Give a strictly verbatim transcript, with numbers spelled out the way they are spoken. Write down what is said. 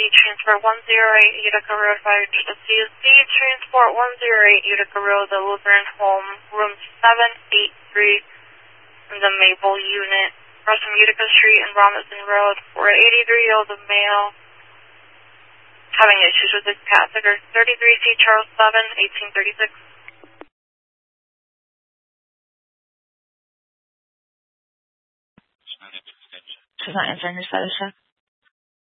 Transport one zero eight Utica Road, Fire to C S C, Transport one zero eight Utica Road, the Lutheran Home, room seven eight three, in the Maple Unit, across from Utica Street and Robinson Road, for an eighty-three-year-old male having issues with his catheter, thirty-three C Charles seven, eighteen thirty-six. She's not answering your status check.